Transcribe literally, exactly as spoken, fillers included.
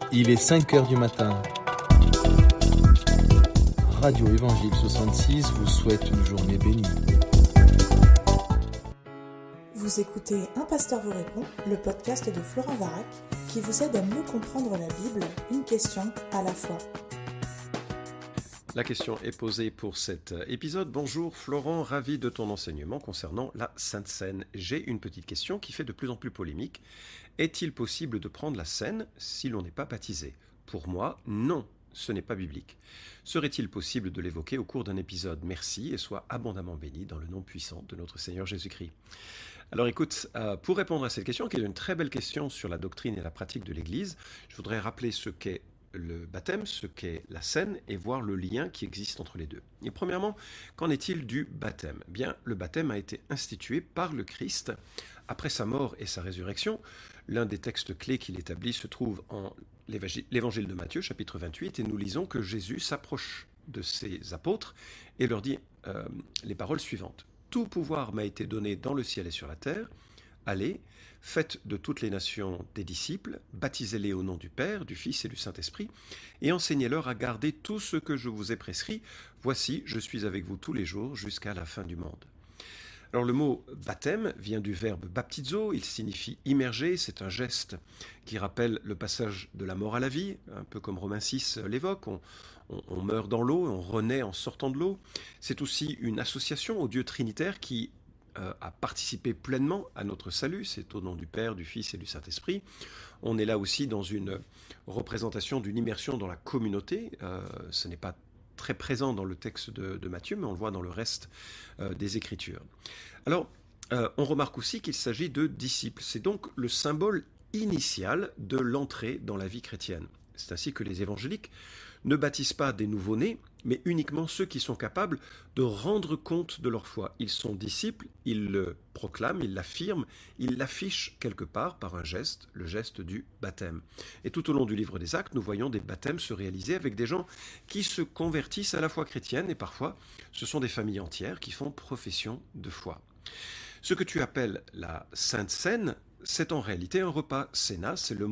Il est cinq heures du matin. Radio Évangile soixante-six vous souhaite une journée bénie. Vous écoutez Un pasteur vous répond, le podcast de Florent Varac, qui vous aide à mieux comprendre la Bible, une question à la fois. La question est posée pour cet épisode. Bonjour Florent, ravi de ton enseignement concernant la Sainte Seine. J'ai une petite question qui fait de plus en plus polémique. Est-il possible de prendre la Seine si l'on n'est pas baptisé ? Pour moi, non, ce n'est pas biblique. Serait-il possible de l'évoquer au cours d'un épisode ? Merci et sois abondamment béni dans le nom puissant de notre Seigneur Jésus-Christ. Alors écoute, euh, pour répondre à cette question, qui est une très belle question sur la doctrine et la pratique de l'Église, je voudrais rappeler ce qu'est le baptême, ce qu'est la Seine, et voir le lien qui existe entre les deux. Et premièrement, qu'en est-il du baptême ? Eh bien, le baptême a été institué par le Christ après sa mort et sa résurrection. L'un des textes clés qu'il établit se trouve en l'évangile de Matthieu, chapitre vingt-huit, et nous lisons que Jésus s'approche de ses apôtres et leur dit euh, les paroles suivantes. « Tout pouvoir m'a été donné dans le ciel et sur la terre. Allez, faites de toutes les nations des disciples, baptisez-les au nom du Père, du Fils et du Saint-Esprit, et enseignez-leur à garder tout ce que je vous ai prescrit. Voici, je suis avec vous tous les jours jusqu'à la fin du monde. » Alors le mot baptême vient du verbe baptizo, il signifie immerger, c'est un geste qui rappelle le passage de la mort à la vie, un peu comme Romains six l'évoque, on, on, on meurt dans l'eau, on renaît en sortant de l'eau. C'est aussi une association au Dieu trinitaire qui euh, a participé pleinement à notre salut, c'est au nom du Père, du Fils et du Saint-Esprit. On est là aussi dans une représentation d'une immersion dans la communauté, euh, ce n'est pas très présent dans le texte de, de Matthieu, mais on le voit dans le reste euh, des Écritures. Alors, euh, on remarque aussi qu'il s'agit de disciples. C'est donc le symbole initial de l'entrée dans la vie chrétienne. C'est ainsi que les évangéliques ne baptisent pas des nouveau-nés, mais uniquement ceux qui sont capables de rendre compte de leur foi. Ils sont disciples, ils le proclament, ils l'affirment, ils l'affichent quelque part par un geste, le geste du baptême. Et tout au long du livre des Actes, nous voyons des baptêmes se réaliser avec des gens qui se convertissent à la foi chrétienne, et parfois ce sont des familles entières qui font profession de foi. Ce que tu appelles la Sainte Seine, c'est en réalité un repas. Séna, c'est le